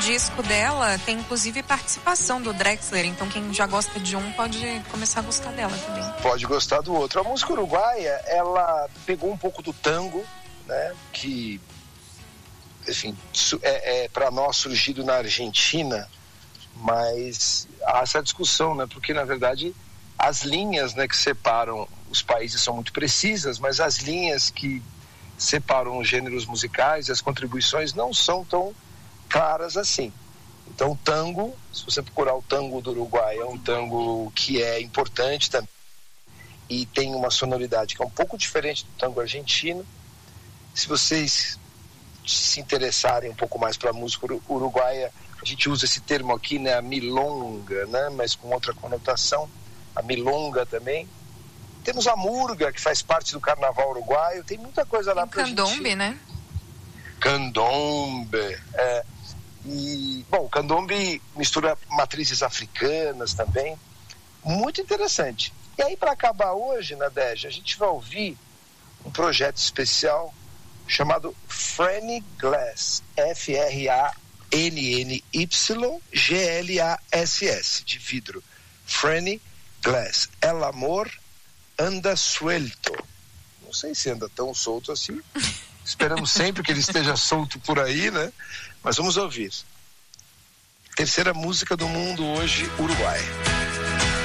disco dela tem inclusive participação do Drexler, então quem já gosta de um pode começar a gostar dela também. Pode gostar do outro. A música uruguaia, ela pegou um pouco do tango, né, que, enfim, para nós surgido na Argentina, mas há essa discussão, né, porque na verdade as linhas, né, que separam os países são muito precisas, mas as linhas que separam os gêneros musicais e as contribuições não são tão claras assim. Então o tango, se você procurar o tango do Uruguai, é um tango que é importante também e tem uma sonoridade que é um pouco diferente do tango argentino. Se vocês se interessarem um pouco mais para a música uruguaia, a gente usa esse termo aqui, né, a milonga, né, mas com outra conotação, a milonga também. Temos a murga, que faz parte do carnaval uruguaio, tem muita coisa lá pra candombe, gente. Né? Candombe, e, bom, o candombe mistura matrizes africanas também, muito interessante. E aí, para acabar hoje, Nadege, a gente vai ouvir um projeto especial chamado Franny Glass, FRANNYGLASS, de vidro. Franny Glass, El Amor Anda Suelto. Não sei se anda tão solto assim. Esperamos sempre que ele esteja solto por aí, né? Mas vamos ouvir. Terceira música do mundo hoje, Uruguai.